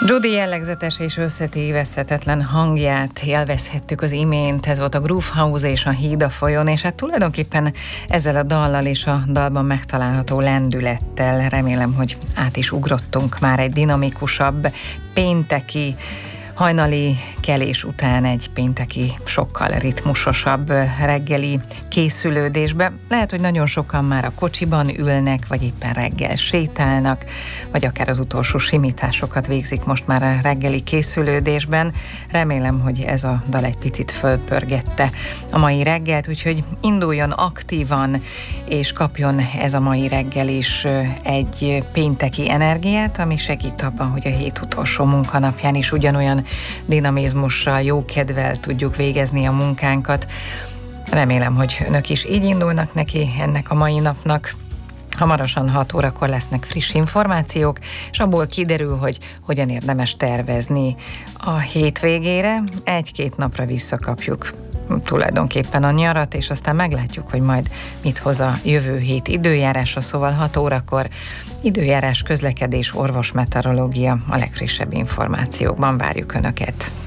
Judy jellegzetes és összetéveszthetetlen hangját élvezhettük az imént, ez volt a Groove House és a Híd a folyón, és hát tulajdonképpen ezzel a dallal és a dalban megtalálható lendülettel remélem, hogy át is ugrottunk már egy dinamikusabb pénteki hajnali kelés után egy pénteki sokkal ritmusosabb reggeli készülődésbe. Lehet, hogy nagyon sokan már a kocsiban ülnek, vagy éppen reggel sétálnak, vagy akár az utolsó simításokat végzik most már a reggeli készülődésben. Remélem, hogy ez a dal egy picit fölpörgette a mai reggelt, úgyhogy induljon aktívan, és kapjon ez a mai reggel is egy pénteki energiát, ami segít abban, hogy a hét utolsó munkanapján is ugyanolyan dinamizmussal, jókedvel tudjuk végezni a munkánkat. Remélem, hogy önök is így indulnak neki ennek a mai napnak. Hamarosan 6 órakor lesznek friss információk, és abból kiderül, hogy hogyan érdemes tervezni a hétvégére. 1-2 napra visszakapjuk tulajdonképpen a nyarat, és aztán meglátjuk, hogy majd mit hoz a jövő hét időjárása, szóval 6 órakor időjárás, közlekedés, orvosmeteorológia, a legfrissebb információkban várjuk Önöket.